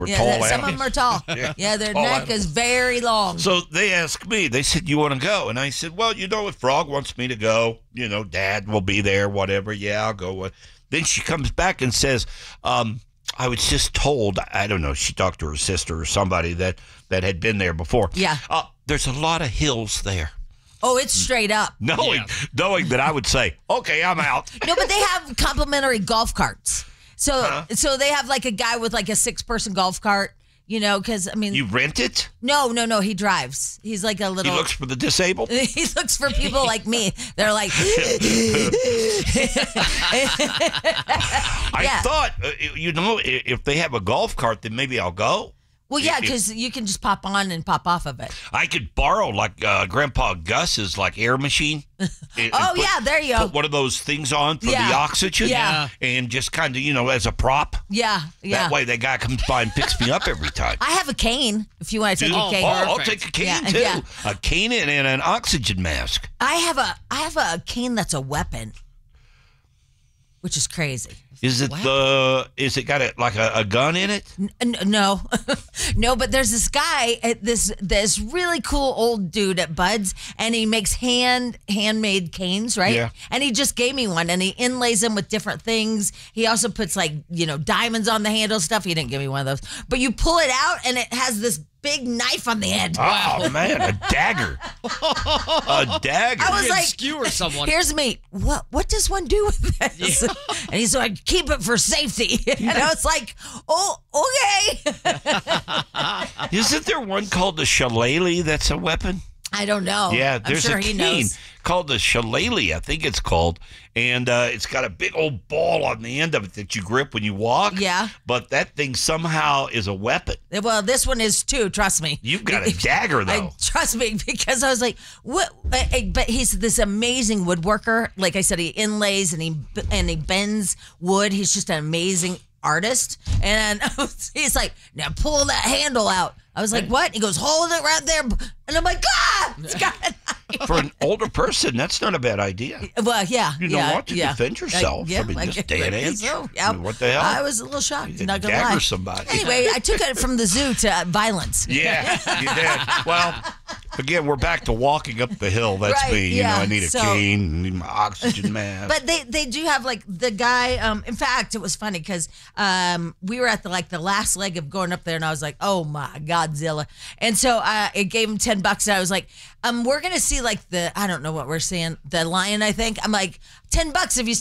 Or Yeah, tall some of them are tall. Yeah, their Tall neck animals. is very long. So they asked me, they said, you want to go? And I said, well, if Frog wants me to go, Dad will be there, whatever. Yeah, I'll go. Then she comes back and says, I was just told, I don't know, she talked to her sister or somebody that had been there before. Yeah. There's a lot of hills there. Oh, it's straight up. Knowing that I would say, okay, I'm out. No, but they have complimentary golf carts. So they have like a guy with like a 6-person golf cart, because, You rent it? No, he drives. He's like a He little. looks for the disabled? He looks for people like me. They're like. I thought, if they have a golf cart, then maybe I'll go. Well, yeah, because you can just pop on and pop off of it. I could borrow like Grandpa Gus's like air machine. There you go. Put one of those things on for the oxygen. Yeah. And just kind of, as a prop. Yeah. That way that guy comes by and picks me up every time. I have a cane if you want to take a cane. I'll take a cane too. Yeah. A cane and an oxygen mask. I have a cane that's a weapon, which is crazy. Is it got a gun in it? No, no. But there's this guy, this really cool old dude at Bud's, and he makes handmade canes, right? Yeah. And he just gave me one, and he inlays them with different things. He also puts diamonds on the handle stuff. He didn't give me one of those, but you pull it out, and it has this big knife on the end. Oh man, a dagger! A dagger! I was like, skewer someone. Here's me. What does one do with this? Yeah. And he's like, keep it for safety. And I was like, oh, okay. Isn't there one called the shillelagh that's a weapon? I don't know. Yeah, I'm there's sure a he cane knows. called the shillelagh, I think it's called, and it's got a big old ball on the end of it that you grip when you walk. Yeah. But that thing somehow is a weapon. Well, this one is too, trust me. You've got a dagger, though. Trust me, because I was like, what? But he's this amazing woodworker. Like I said, he inlays and he bends wood. He's just an amazing artist. And he's like, now pull that handle out. I was like, what? He goes, hold it right there. And I'm like, it's got a knife. For an older person, that's not a bad idea. Well, yeah. You don't want to defend yourself. I this day and age. So, I mean, what the hell? I was a little shocked. You Not could gonna lie. dagger somebody. Anyway, I took it from the zoo to violence. Yeah, you did. Well, again, we're back to walking up the hill. That's Right, me. yeah. I need a cane, I need my oxygen mask. But they do have like the guy. In fact, it was funny because we were at the last leg of going up there, and I was like, oh my Godzilla. And so it gave him $10, and I was like, we're gonna see like I don't know what we're seeing, the lion. I think I'm like $10 if you